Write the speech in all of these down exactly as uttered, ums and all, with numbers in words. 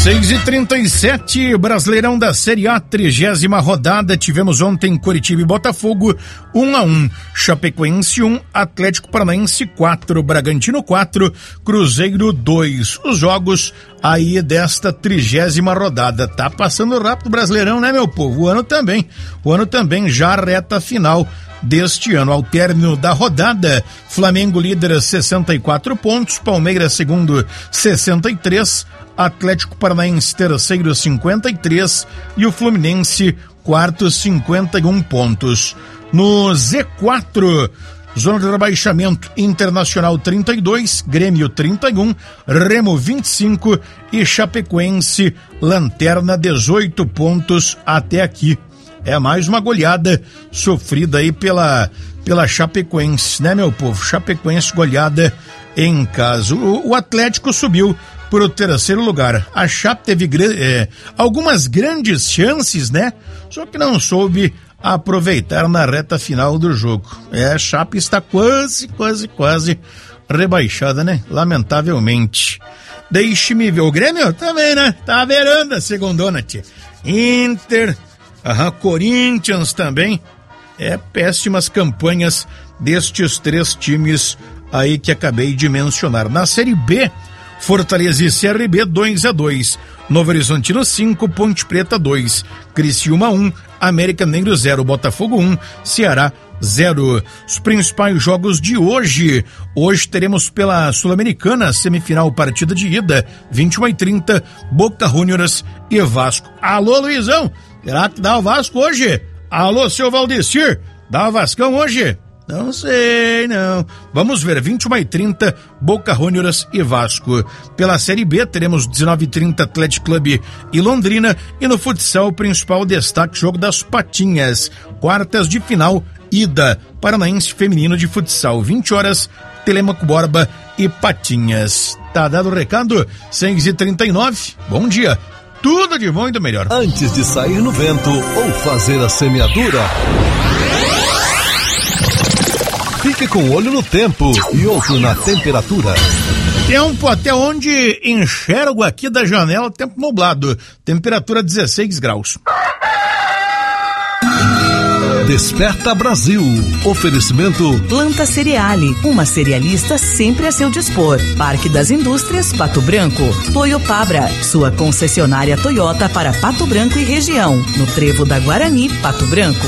seis e trinta e sete, Brasileirão da Série A, trigésima rodada. Tivemos ontem Coritiba e Botafogo, um a um. Chapecoense um, Atlético Paranaense quatro, Bragantino quatro, Cruzeiro dois. Os jogos aí desta trigésima rodada. Tá passando rápido o Brasileirão, né, meu povo? O ano também. O ano também já reta final deste ano. Ao término da rodada, Flamengo líder sessenta e quatro pontos, Palmeiras segundo sessenta e três, Atlético Paranaense terceiro cinquenta e três e o Fluminense quarto cinquenta e um pontos. No Z quatro, zona de rebaixamento, Internacional trinta e dois, Grêmio trinta e um, Remo vinte e cinco e Chapecoense lanterna dezoito pontos até aqui. É mais uma goleada sofrida aí pela, pela Chapecoense, né, meu povo? Chapecoense goleada em casa. O, o Atlético subiu para o terceiro lugar. A Chape teve é, algumas grandes chances, né? Só que não soube aproveitar na reta final do jogo. É, a Chape está quase, quase, quase rebaixada, né? Lamentavelmente. Deixe-me ver. O Grêmio também, né? Tá verando a segundona, tia. Inter... Aham, Corinthians também. É, péssimas campanhas destes três times aí que acabei de mencionar. Na Série B, Fortaleza e C R B dois a dois, Novo Horizontino cinco, Ponte Preta dois, Criciúma um, América Mineiro zero, Botafogo um, Ceará zero. Os principais jogos de hoje. Hoje teremos pela Sul-Americana, semifinal, partida de ida, vinte e uma e trinta, Boca Juniors e Vasco. Alô, Luizão! Será que dá o Vasco hoje? Alô, seu Valdecir, dá o Vascão hoje? Não sei, não. Vamos ver, vinte e uma e trinta, Boca Juniors e Vasco. Pela Série B, teremos dezenove e trinta, Atlético Clube e Londrina. E no futsal, o principal destaque, jogo das Patinhas. Quartas de final, ida, Paranaense Feminino de Futsal. vinte horas, Telêmaco Borba e Patinhas. Tá dado o recado? seis e trinta e nove, bom dia. Tudo de bom e do melhor. Antes de sair no vento ou fazer a semeadura, fique com o olho no tempo e outro na temperatura. Tempo até onde enxergo aqui da janela, tempo nublado. Temperatura dezesseis graus. Desperta Brasil. Oferecimento Planta Cereale, uma cerealista sempre a seu dispor. Parque das Indústrias, Pato Branco. Toyopabra, sua concessionária Toyota para Pato Branco e região. No Trevo da Guarani, Pato Branco.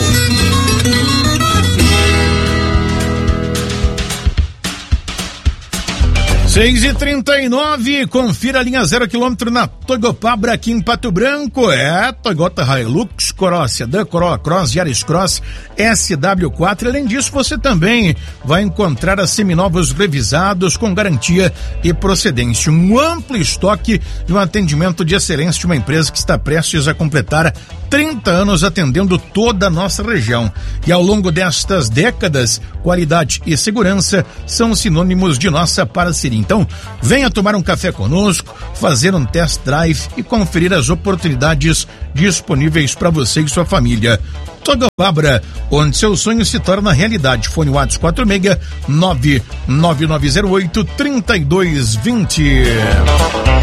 seis e trinta e nove, confira a linha zero quilômetro na Toyopabra aqui em Pato Branco. É Toyota Hilux, Corolla Sedan, Corolla Cross, Yaris Cross, S W quatro. Além disso, você também vai encontrar as seminovos revisados com garantia e procedência. Um amplo estoque e um atendimento de excelência de uma empresa que está prestes a completar trinta anos atendendo toda a nossa região. E ao longo destas décadas, qualidade e segurança são sinônimos de nossa parceria. Então, venha tomar um café conosco, fazer um test drive e conferir as oportunidades disponíveis para você e sua família. Toyopabra, onde seu sonho se torna realidade. Fone WhatsApp quatro seis nove nove nove zero oito três dois dois zero.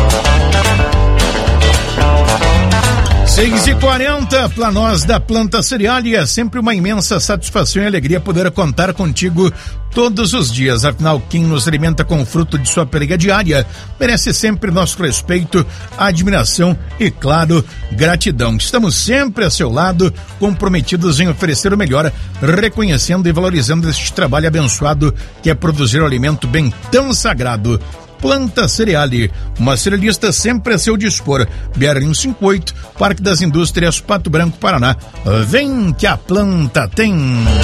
seis e quarenta, para nós da Planta Cereale é sempre uma imensa satisfação e alegria poder contar contigo todos os dias. Afinal, quem nos alimenta com o fruto de sua peleia diária merece sempre nosso respeito, admiração e, claro, gratidão. Estamos sempre a seu lado, comprometidos em oferecer o melhor, reconhecendo e valorizando este trabalho abençoado que é produzir o alimento bem tão sagrado. Planta Cereale, uma cerealista sempre a seu dispor. B R cento e cinquenta e oito, Parque das Indústrias, Pato Branco, Paraná. Vem que a planta tem.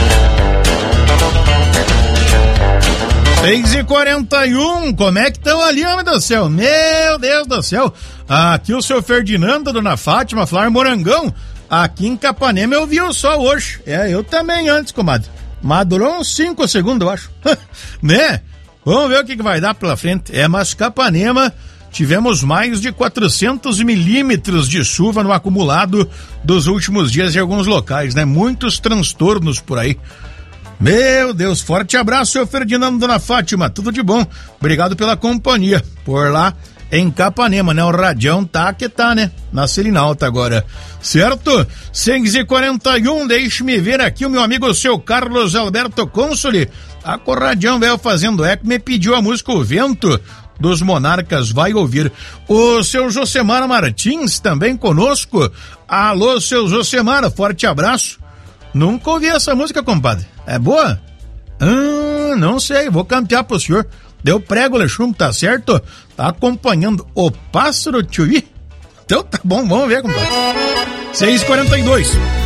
seis e quarenta e um, como é que estão ali, homem do céu? Meu Deus do céu. Aqui o seu Ferdinando, dona Fátima, Flávio Morangão. Aqui em Capanema eu vi o sol hoje. É, eu também antes, comadre. Mas durou uns cinco segundos, eu acho. Né? Vamos ver o que, que vai dar pela frente. É, mas Capanema, tivemos mais de quatrocentos milímetros de chuva no acumulado dos últimos dias em alguns locais, né? Muitos transtornos por aí. Meu Deus, forte abraço, seu Ferdinando, dona Fátima, tudo de bom. Obrigado pela companhia. Por lá em Capanema, né? O radião tá que tá, né? Na Selinalta agora, certo? seis e quarenta e um, deixe-me ver aqui o meu amigo, o seu Carlos Alberto Consoli, tá com o radião velho fazendo eco, me pediu a música O Vento dos Monarcas, vai ouvir. O seu Josemar Martins também conosco. Alô, seu Josemar, forte abraço. Nunca ouvi essa música, compadre. É boa? Ah, não sei, vou campear pro senhor. Deu prego, Lechum, tá certo? Tá acompanhando o Pássaro Tchuí? Então tá bom, vamos ver, compadre. seis e quarenta e dois.